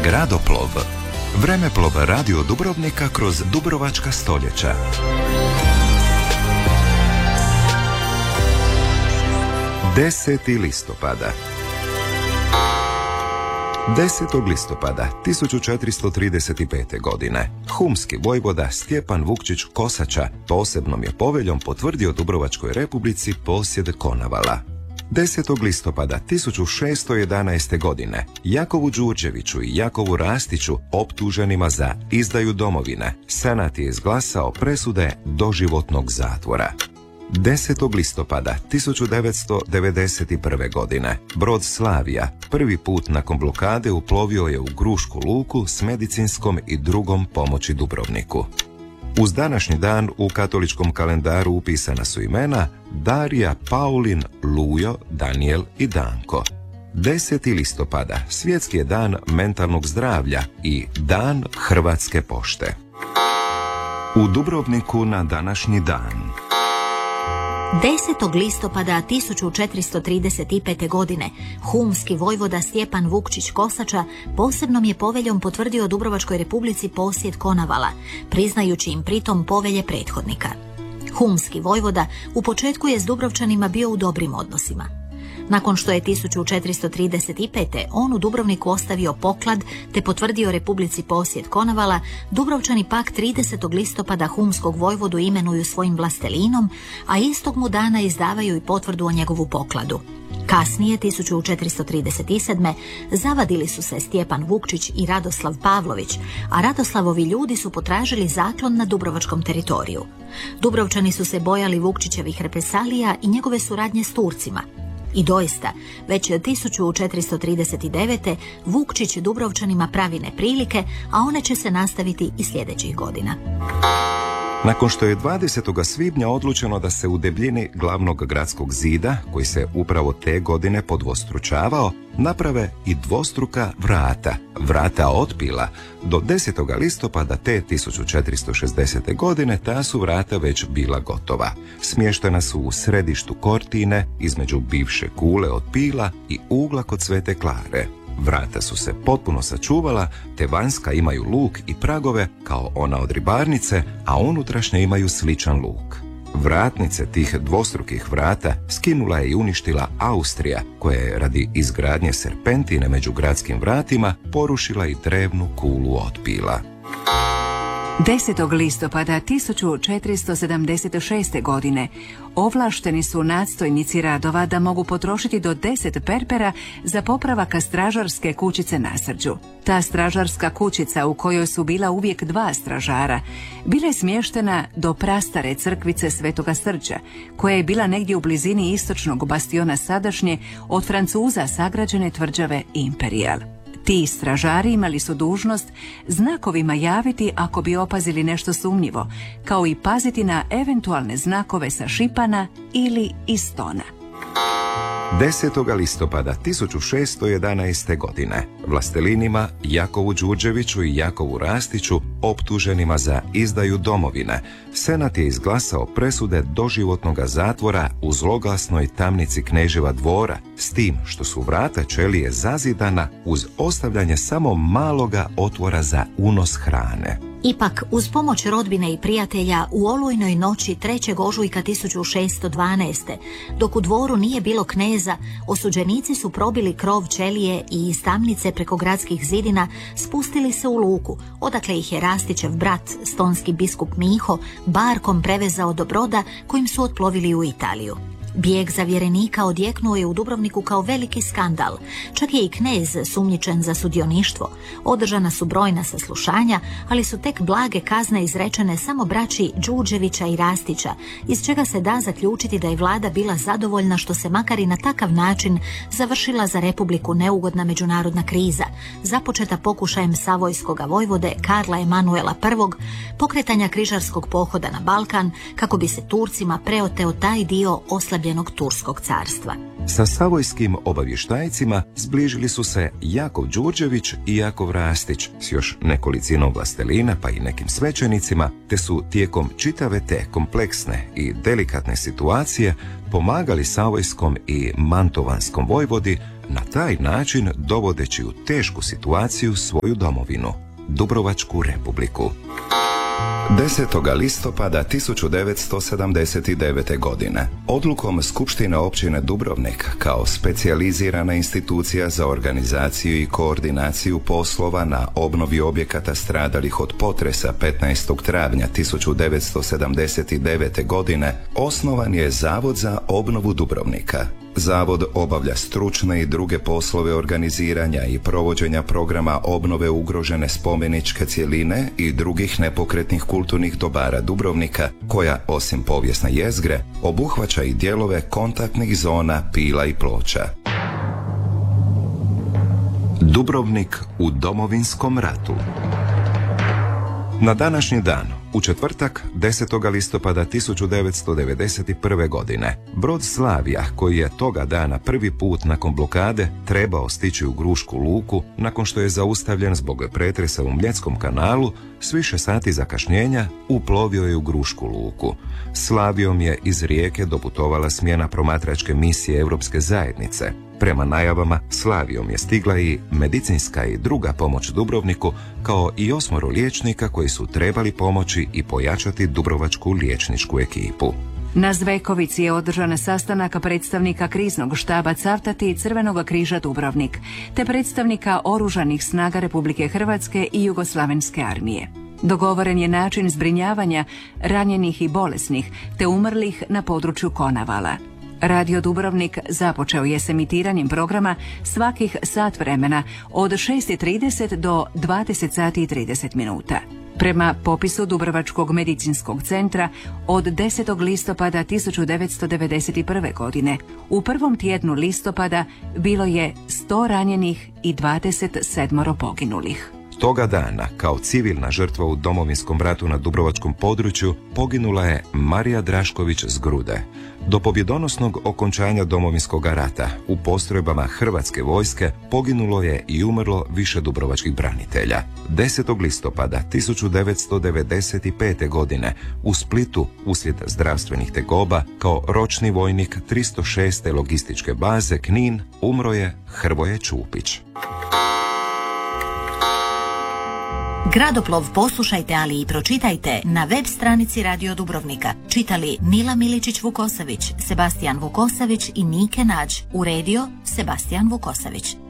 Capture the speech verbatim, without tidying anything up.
Gradoplov. Vremeplov radio Dubrovnika kroz dubrovačka stoljeća. deseti listopada. desetog listopada tisuću četiristo trideset pete. godine humski vojvoda Stjepan Vukčić Kosača posebnom je poveljom potvrdio Dubrovačkoj republici posjed Konavala. desetog listopada tisuću šesto jedanaeste. godine Jakovu Đurđeviću i Jakovu Rastiću, optuženima za izdaju domovine, senat je izglasao presude doživotnog zatvora. desetog listopada tisuću devetsto devedeset prve. godine brod Slavija prvi put nakon blokade uplovio je u Grušku luku s medicinskom i drugom pomoći Dubrovniku. Uz današnji dan u katoličkom kalendaru upisana su imena Darija, Paulin, Lujo, Daniel i Danko. deseti listopada svjetski je dan mentalnog zdravlja i dan Hrvatske pošte. U Dubrovniku na današnji dan. desetog listopada tisuću četiristo trideset pete. godine humski vojvoda Stjepan Vukčić Kosača posebnom je poveljom potvrdio Dubrovačkoj republici posjed Konavala, priznajući im pritom povelje prethodnika. Humski vojvoda u početku je s Dubrovčanima bio u dobrim odnosima. Nakon što je tisuću četiristo trideset pete. on u Dubrovniku ostavio poklad te potvrdio republici posjed Konavala, Dubrovčani pak tridesetog listopada humskog vojvodu imenuju svojim vlastelinom, a istog mu dana izdavaju i potvrdu o njegovu pokladu. Kasnije, tisuću četiristo trideset sedme. zavadili su se Stjepan Vukčić i Radoslav Pavlović, a Radoslavovi ljudi su potražili zaklon na dubrovačkom teritoriju. Dubrovčani su se bojali Vukčićevih represalija i njegove suradnje s Turcima. I doista, već tisuću četiristo trideset devete. Vukčić Dubrovčanima pravi neprilike, a one će se nastaviti i sljedećih godina. Nakon što je dvadesetog svibnja odlučeno da se u debljini glavnog gradskog zida, koji se upravo te godine podvostručavao, naprave i dvostruka vrata, vrata otpila, do desetog listopada te tisuću četiristo šezdesete. godine ta su vrata već bila gotova. Smještena su u središtu Kortine, između bivše kule od pila i ugla kod Svete Klare. Vrata su se potpuno sačuvala, te vanjska imaju luk i pragove kao ona od ribarnice, a unutrašnje imaju sličan luk. Vratnice tih dvostrukih vrata skinula je i uništila Austrija, koja je radi izgradnje serpentine među gradskim vratima porušila i drevnu kulu otpila. desetog listopada tisuću četiristo sedamdeset šeste. godine ovlašteni su nadstojnici radova da mogu potrošiti do deset perpera za popravak stražarske kućice na Srđu. Ta stražarska kućica, u kojoj su bila uvijek dva stražara, bila je smještena do prastare crkvice Svetoga Srđa, koja je bila negdje u blizini istočnog bastiona sadašnje od Francuza sagrađene tvrđave Imperial. Ti stražari imali su dužnost znakovima javiti ako bi opazili nešto sumnjivo, kao i paziti na eventualne znakove sa šipana ili iz tona. desetog listopada tisuću šesto jedanaeste. godine vlastelinima Jakovu Đurđeviću i Jakovu Rastiću, optuženima za izdaju domovine, senat je izglasao presude doživotnog zatvora u zloglasnoj tamnici Kneževa dvora, s tim što su vrata ćelije zazidana uz ostavljanje samo maloga otvora za unos hrane. Ipak, uz pomoć rodbine i prijatelja, u olujnoj noći trećeg ožujka tisuću šesto dvanaeste. dok u dvoru nije bilo kneza, osuđenici su probili krov ćelije i iz tamnice preko gradskih zidina spustili se u luku, odakle ih je Rastićev brat, stonski biskup Miho, barkom prevezao do broda kojim su otplovili u Italiju. Bijeg zavjerenika odjeknuo je u Dubrovniku kao veliki skandal. Čak je i knez sumnjičen za sudioništvo. Održana su brojna saslušanja, ali su tek blage kazne izrečene samo braći Đurđevića i Rastića, iz čega se da zaključiti da je vlada bila zadovoljna što se makar i na takav način završila za republiku neugodna međunarodna kriza, započeta pokušajem savojskoga vojvode Karla Emanuela prvog. pokretanja križarskog pohoda na Balkan, kako bi se Turcima preoteo taj dio oslabljenog razobljenog Turskog carstva. Sa savojskim obavještajcima zbližili su se Jakov Đurđević i Jakov Rastić s još nekolicinom vlastelina pa i nekim svećenicima, te su tijekom čitave te kompleksne i delikatne situacije pomagali savojskom i mantovanskom vojvodi, na taj način dovodeći u tešku situaciju svoju domovinu, Dubrovačku republiku. desetog listopada tisuću devetsto sedamdeset devete. godine odlukom Skupštine općine Dubrovnik kao specijalizirana institucija za organizaciju i koordinaciju poslova na obnovi objekata stradalih od potresa petnaestog travnja tisuću devetsto sedamdeset devete. godine osnovan je Zavod za obnovu Dubrovnika. Zavod obavlja stručne i druge poslove organiziranja i provođenja programa obnove ugrožene spomeničke cjeline i drugih nepokretnih kulturnih dobara Dubrovnika, koja, osim povijesne jezgre, obuhvaća i dijelove kontaktnih zona Pila i Ploča. Dubrovnik u Domovinskom ratu. Na današnji dan, u četvrtak, desetog listopada tisuću devetsto devedeset prve. godine, brod Slavija, koji je toga dana prvi put nakon blokade trebao stići u Grušku luku, nakon što je zaustavljen zbog pretresa u Mljetskom kanalu, s više sati zakašnjenja uplovio je u Grušku luku. Slavijom je iz Rijeke doputovala smjena promatračke misije Europske zajednice. Prema najavama, Slavijom je stigla i medicinska i druga pomoć Dubrovniku, kao i osmoro liječnika koji su trebali pomoći i pojačati dubrovačku liječničku ekipu. Na Zvekovici je održan sastanak predstavnika kriznog štaba Cavtati i Crvenog križa Dubrovnik, te predstavnika Oružanih snaga Republike Hrvatske i Jugoslavenske armije. Dogovoren je način zbrinjavanja ranjenih i bolesnih, te umrlih na području Konavala. Radio Dubrovnik započeo je s emitiranjem programa svakih sat vremena od šest i trideset do dvadeset sati i trideset minuta. Prema popisu Dubrovačkog medicinskog centra od desetog listopada tisuću devetsto devedeset prve. godine u prvom tjednu listopada bilo je sto ranjenih i dvadeset sedam poginulih. Toga dana, kao civilna žrtva u Domovinskom ratu na dubrovačkom području, poginula je Marija Drašković z Grude. Do pobjedonosnog okončanja Domovinskog rata u postrojbama Hrvatske vojske poginulo je i umrlo više dubrovačkih branitelja. desetog listopada tisuću devetsto devedeset pete. godine u Splitu, uslijed zdravstvenih tegoba, kao ročni vojnik tristo šeste logističke baze Knin, umro je Hrvoje Čupić. Gradoplov poslušajte, ali i pročitajte na web stranici Radio Dubrovnika. Čitali Nila Miličić Vukosavić, Sebastijan Vukosavić i Nike Nađ. Uredio Sebastijan Vukosavić.